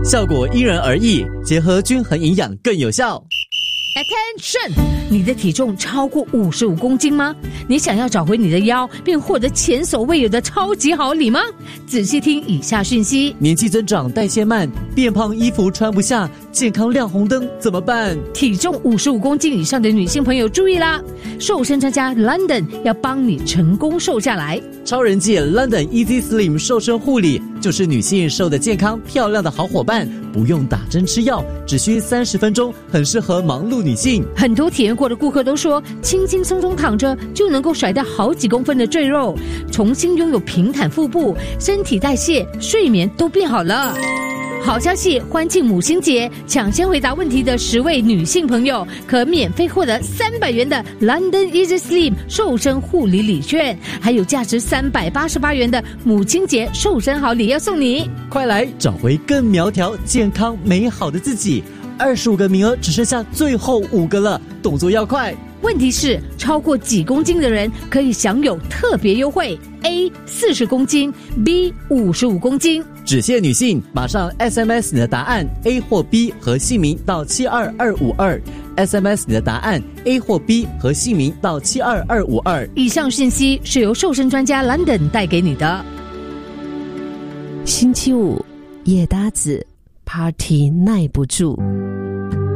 效果因人而异，结合均衡营养更有效。 Attention！ 你的体重超过55公斤吗？你想要找回你的腰，并获得前所未有的超级好礼吗？仔细听以下讯息： 年纪增长，代谢慢，变胖，衣服穿不下，健康亮红灯，怎么办？ 体重55公斤以上的女性朋友注意啦！瘦身专家 London 要帮你成功瘦下来。 超人气 London Easy Slim 瘦身护理就是女性瘦得健康漂亮的好伙伴，不用打针吃药，只需30分钟，很适合忙碌女性。 很多体验过的顾客都说，轻轻松松躺着就能够甩掉好几公分的赘肉，重新拥有平坦腹部，身体代谢、睡眠都变好了。好消息，欢庆母亲节，抢先回答问题的10位女性朋友可免费获得300元的 London Easy Slim 瘦身护理礼券，还有价值388元的母亲节瘦身好礼要送你。 快来找回更苗条、健康、美好的自己！25个名额只剩下最后5个了，动作要快。 问题是，超过几公斤的人可以享有特别优惠 ：A 40公斤 ，B 55公斤。 只限女性，马上 SMS 你的答案 A 或 B 和姓名到72252，SMS 你的答案 A 或 B 和姓名到72252。 以上信息是由瘦身专家 London 带给你的。 星期五夜搭子 Party 耐不住。